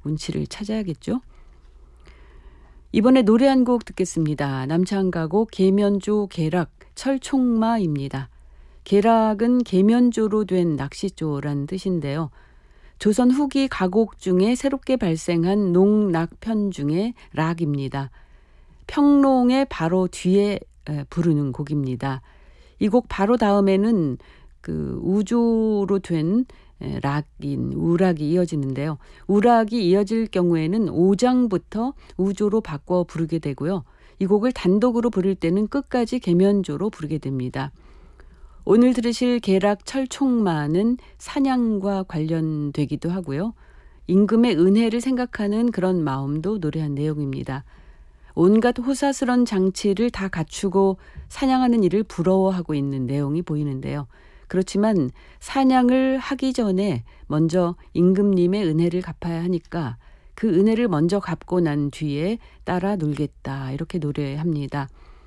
운치를 찾아야겠죠. 이번에 노래 한 곡 듣겠습니다. 남창가곡 계면조 계락 철총마입니다. 계락은 계면조로 된 낚시조라는 뜻인데요. 조선 후기 가곡 중에 새롭게 발생한 농락편 중에 락입니다. 평롱의 바로 뒤에 부르는 곡입니다. 이 곡 바로 다음에는 그 우조로 된 락인 우락이 이어지는데요. 우락이 이어질 경우에는 오장부터 우조로 바꿔 부르게 되고요. 이 곡을 단독으로 부를 때는 끝까지 계면조로 부르게 됩니다. 오늘 들으실 계락 철총마는 사냥과 관련되기도 하고요. 임금의 은혜를 생각하는 그런 마음도 노래한 내용입니다. 온갖 호사스런 장치를 다 갖추고 사냥하는 일을 부러워하고 있는 내용이 보이는데요. 그렇지만 사냥을 하기 전에 먼저 임금님의 은혜를 갚아야 하니까 그 은혜를 먼저 갚고 난 뒤에 따라 놀겠다 이렇게 노래합니다.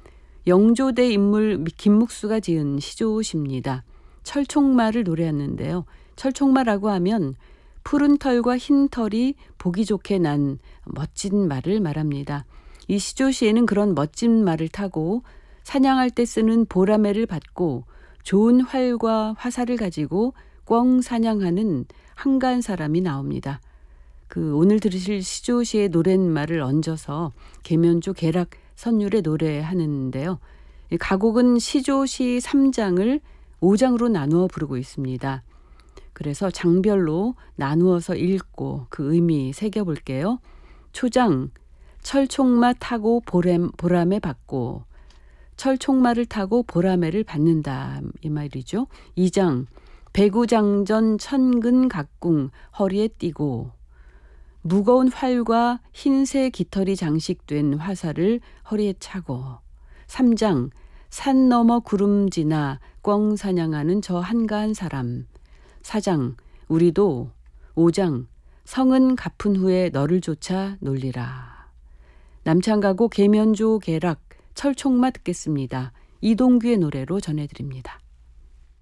영조대 인물 김묵수가 지은 시조시입니다. 철총마를 노래하는데요. 철총마라고 하면 푸른 털과 흰 털이 보기 좋게 난 멋진 말을 말합니다. 이 시조시에는 그런 멋진 말을 타고 사냥할 때 쓰는 보라매를 받고 좋은 활과 화살을 가지고 꿩 사냥하는 한가한 사람이 나옵니다. 오늘 들으실 시조시의 노랫말을 얹어서 계면조 계락 선율의 노래하는데요. 가곡은 시조시 3장을 5장으로 나누어 부르고 있습니다. 그래서 장별로 나누어서 읽고 그 의미 새겨볼게요. 초장, 철총마 타고 보라매 받고 철총마를 타고 보라매를 받는다 이 말이죠. 2장, 배구장전 천근 각궁 허리에 띠고 무거운 활과 흰새 깃털이 장식된 화살을 허리에 차고 3장, 산 너머 구름 지나 꿩 사냥하는 저 한가한 사람 4장, 우리도 5장, 성은 갚은 후에 너를 쫓아 놀리라. 남창가곡 계면조 계락 철총마 듣겠습니다. 이동규의 노래로 전해드립니다.